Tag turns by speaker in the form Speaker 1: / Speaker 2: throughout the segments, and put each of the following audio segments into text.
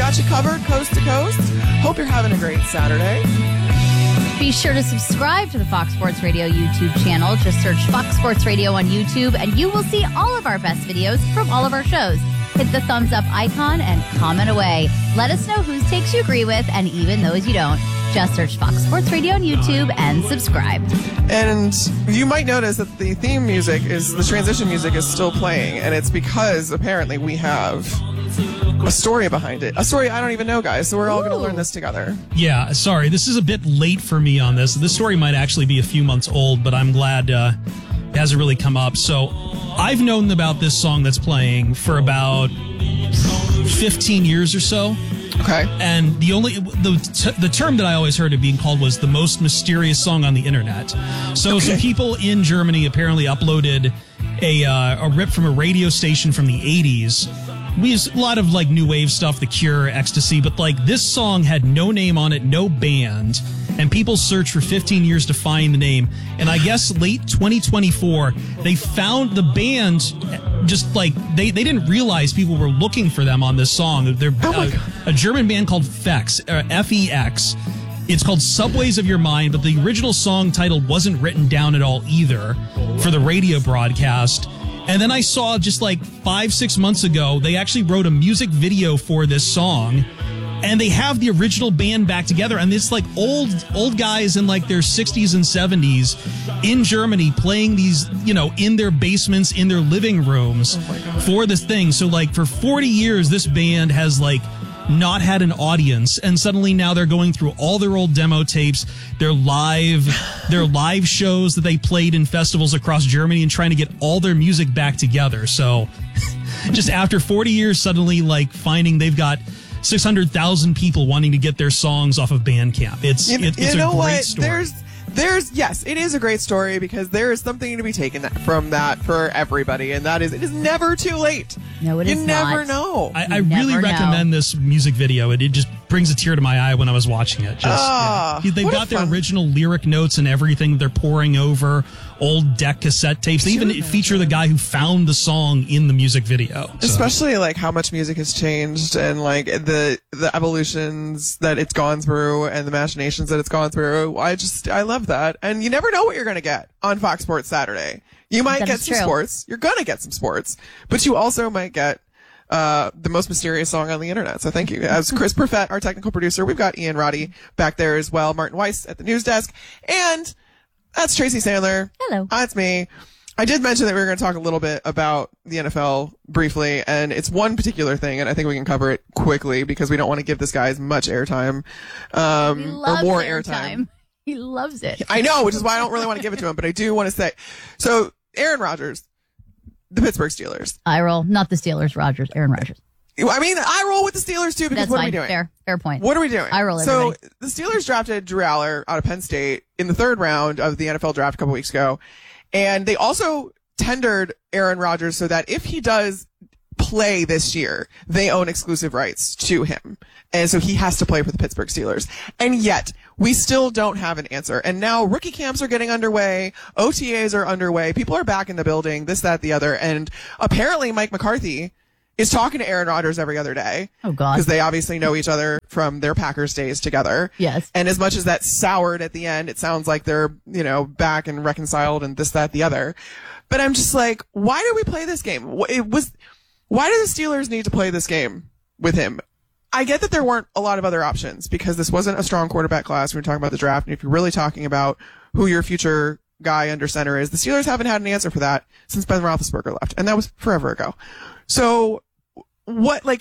Speaker 1: got you covered coast to coast. Hope you're having a great Saturday.
Speaker 2: Be sure to subscribe to the Fox Sports Radio YouTube channel. Just search Fox Sports Radio on YouTube, and you will see all of our best videos from all of our shows. Hit the thumbs up icon and comment away. Let us know whose takes you agree with, and even those you don't. Just search Fox Sports Radio on YouTube and subscribe.
Speaker 1: And you might notice that the theme music the transition music is still playing, and it's because apparently we have a story behind it. A story I don't even know, guys, so we're all going to learn this together.
Speaker 3: Yeah, sorry, this is a bit late for me on this. This story might actually be a few months old, but I'm glad it hasn't really come up. So I've known about this song that's playing for about 15 years or so.
Speaker 1: Okay.
Speaker 3: And the term that I always heard it being called was the most mysterious song on the internet. So some people in Germany apparently uploaded a rip from a radio station from the 80s. We use a lot of like new wave stuff, The Cure, Ecstasy, but like this song had no name on it, no band, and people searched for 15 years to find the name. And I guess late 2024, they found the band. Just like they didn't realize people were looking for them on this song. They're a German band called Fex, F-E-X. It's called Subways of Your Mind, but the original song title wasn't written down at all either for the radio broadcast. And then I saw just like 5-6 months ago, they actually wrote a music video for this song. And they have the original band back together, and it's like old guys in like their 60s and 70s in Germany playing these, in their basements, in their living rooms for this thing. So like for 40 years, this band has like not had an audience, and suddenly now they're going through all their old demo tapes, their live shows that they played in festivals across Germany, and trying to get all their music back together. So just after 40 years, suddenly like finding they've got 600,000 people wanting to get their songs off of Bandcamp. It's a great story.
Speaker 1: Yes, it is a great story because there is something to be taken from that for everybody, and that is it is never too late.
Speaker 2: No, it is not.
Speaker 1: You never know.
Speaker 3: I really recommend this music video. It just brings a tear to my eye when I was watching it. They've got their original lyric notes and everything. They're pouring over old deck cassette tapes. They even feature the guy who found the song in the music video. So.
Speaker 1: Especially like how much music has changed and like the evolutions that it's gone through and the machinations that it's gone through. I love that. And you never know what you're going to get on Fox Sports Saturday. You might get some sports. You're going to get some sports, but you also might get the most mysterious song on the internet. So thank you. As Chris Perfett, our technical producer, we've got Ian Roddy back there as well, Martin Weiss at the news desk, and that's Tracy Sandler.
Speaker 2: Hello.
Speaker 1: That's me. I did mention that we were going to talk a little bit about the NFL briefly, and it's one particular thing, and I think we can cover it quickly because we don't want to give this guy as much airtime or more airtime.
Speaker 2: He loves it.
Speaker 1: I know, which is why I don't really want to give it to him, but I do want to say. So, Aaron Rodgers, the Pittsburgh Steelers.
Speaker 2: I roll, not the Steelers, Rodgers, Aaron Rodgers.
Speaker 1: I mean, I roll with the Steelers too because what are we doing?
Speaker 2: Fair point.
Speaker 1: What are we doing?
Speaker 2: I roll everybody.
Speaker 1: So the Steelers drafted Drew Aller out of Penn State in the third round of the NFL draft a couple weeks ago, and they also tendered Aaron Rodgers so that if he does play this year, they own exclusive rights to him. And so he has to play for the Pittsburgh Steelers. And yet, we still don't have an answer. And now rookie camps are getting underway. OTAs are underway. People are back in the building, this, that, the other. And apparently Mike McCarthy is talking to Aaron Rodgers every other day.
Speaker 2: Oh, God.
Speaker 1: Because they obviously know each other from their Packers days together.
Speaker 2: Yes.
Speaker 1: And as much as that soured at the end, it sounds like they're, back and reconciled and this, that, the other. But I'm just like, why do we play this game? Why do the Steelers need to play this game with him? I get that there weren't a lot of other options because this wasn't a strong quarterback class when we're talking about the draft. And if you're really talking about who your future guy under center is, the Steelers haven't had an answer for that since Ben Roethlisberger left. And that was forever ago. So what, I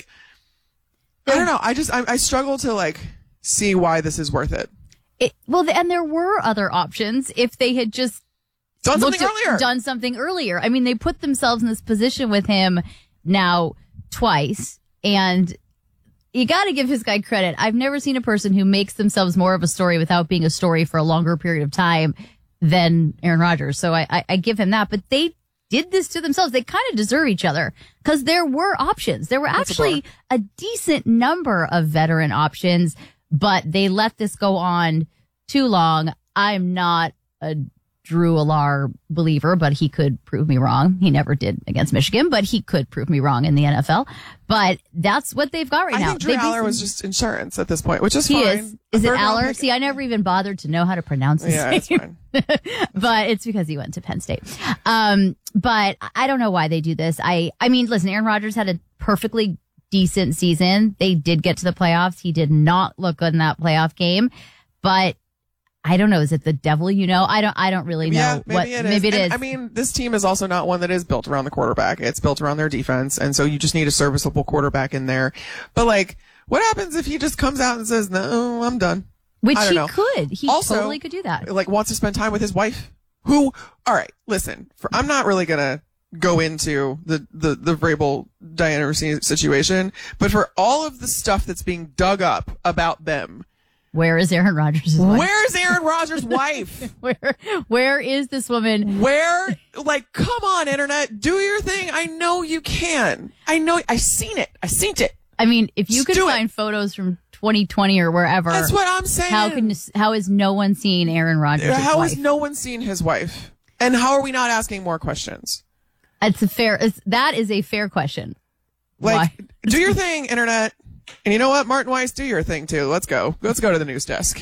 Speaker 1: don't know. I struggle to see why this is worth it.
Speaker 2: And there were other options if they had just
Speaker 1: done something
Speaker 2: earlier. I mean, they put themselves in this position with him now twice, and you got to give his guy credit. I've never seen a person who makes themselves more of a story without being a story for a longer period of time than Aaron Rodgers. So I give him that. But they did this to themselves. They kind of deserve each other because there were options. There were actually a decent number of veteran options, but they let this go on too long. I'm not a Drew Allar believer, but he could prove me wrong. He never did against Michigan, but he could prove me wrong in the NFL. But that's what they've got right now.
Speaker 1: I think Drew Aller was just insurance at this point, which is
Speaker 2: he
Speaker 1: fine.
Speaker 2: Is it Aller? See, I never even bothered to know how to pronounce his name.
Speaker 1: It's fine.
Speaker 2: But it's because he went to Penn State. But I don't know why they do this. I mean, listen, Aaron Rodgers had a perfectly decent season. They did get to the playoffs. He did not look good in that playoff game, but I don't know. Is it the devil? I don't really know.
Speaker 1: Yeah, maybe it is.
Speaker 2: Maybe it is.
Speaker 1: I mean, this team is also not one that is built around the quarterback. It's built around their defense. And so you just need a serviceable quarterback in there. But like, what happens if he just comes out and says, no, I'm done?
Speaker 2: Which
Speaker 1: I don't
Speaker 2: he
Speaker 1: know.
Speaker 2: could. He
Speaker 1: also,
Speaker 2: totally could do that.
Speaker 1: Like, wants to spend time with his wife, who, all right, listen, I'm not really going to go into the Vrabel Diana Rossini situation, but for all of the stuff that's being dug up about them,
Speaker 2: where is Aaron Rodgers' wife?
Speaker 1: Where's Aaron Rodgers' wife?
Speaker 2: Where is this woman?
Speaker 1: Like, come on, internet, do your thing. I know you can. I seen it.
Speaker 2: I mean, if you
Speaker 1: Just
Speaker 2: could
Speaker 1: do
Speaker 2: find photos from 2020 or wherever.
Speaker 1: That's what I'm saying.
Speaker 2: How is no one seeing Aaron Rodgers' wife?
Speaker 1: How has no one seen his wife? And how are we not asking more questions?
Speaker 2: That is a fair question.
Speaker 1: Like,
Speaker 2: Why?
Speaker 1: Do your thing, internet. And you know what, Martin Weiss, do your thing too. Let's go to the news desk.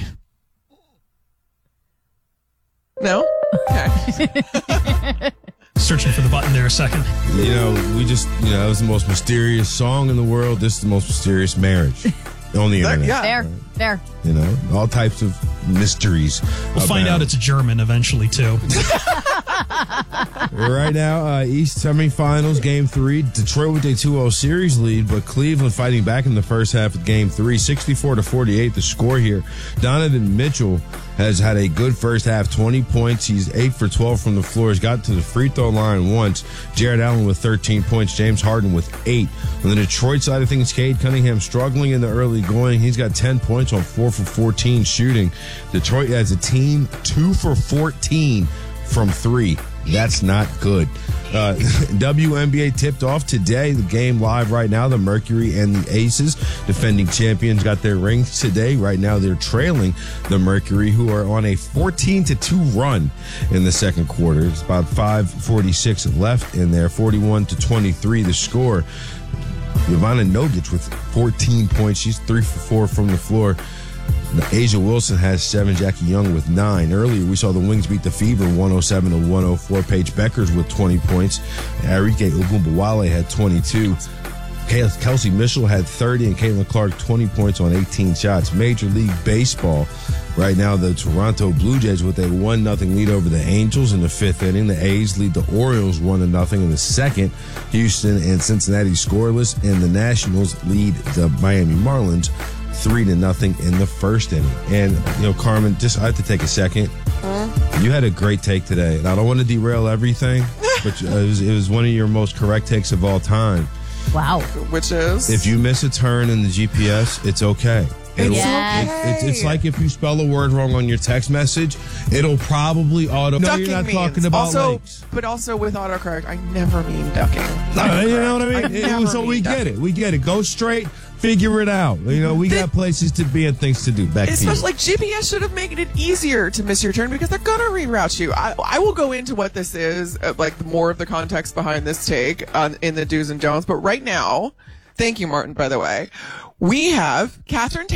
Speaker 1: No? Okay.
Speaker 3: Searching for the button there a second.
Speaker 4: It was the most mysterious song in the world. This is the most mysterious marriage on the internet.
Speaker 1: Yeah.
Speaker 2: Fair.
Speaker 4: All types of mysteries.
Speaker 3: We'll find out it's German eventually, too.
Speaker 4: Right now, East semifinals, Game 3. Detroit with a 2-0 series lead, but Cleveland fighting back in the first half of Game 3. 64-48, the score here. Donovan Mitchell has had a good first half, 20 points. He's 8 for 12 from the floor. He's got to the free throw line once. Jared Allen with 13 points. James Harden with 8. On the Detroit side of things, Cade Cunningham struggling in the early going. He's got 10 points on 4 for 14 shooting. Detroit as a team, 2 for 14 from 3. That's not good. WNBA tipped off today. The game live right now. The Mercury and the Aces, defending champions, got their rings today. Right now they're trailing the Mercury, who are on a 14-2 run in the second quarter. It's about 5:46 left in there. 41-23 the score. Ivana Nogic with 14 points. She's 3 for 4 from the floor. Asia Wilson has 7. Jackie Young with 9. Earlier, we saw the Wings beat the Fever 107-104. Paige Beckers with 20 points. Arike Ogunbowale had 22. Kelsey Mitchell had 30, and Caitlin Clark 20 points on 18 shots. Major League Baseball. Right now, the Toronto Blue Jays with a 1-0 lead over the Angels in the 5th inning. The A's lead the Orioles 1-0 in the 2nd. Houston and Cincinnati scoreless, and the Nationals lead the Miami Marlins 3-0 in the 1st inning. And, Carmen, I have to take a second. You had a great take today, and I don't want to derail everything, but it was one of your most correct takes of all time.
Speaker 2: Wow.
Speaker 1: Which is?
Speaker 4: If you miss a turn in the GPS, it's okay. It's like if you spell a word wrong on your text message, it'll probably auto. No, you're not talking about lakes.
Speaker 1: But also with autocorrect, I never mean ducking.
Speaker 4: You know what I mean? So we get it. We get it. Go straight. Figure it out. We got places to be and things to do. Back to you.
Speaker 1: Especially like GPS should have made it easier to miss your turn because they're gonna reroute you. I will go into what this is, like more of the context behind this take in the do's and don'ts. But right now, thank you, Martin. By the way, we have Catherine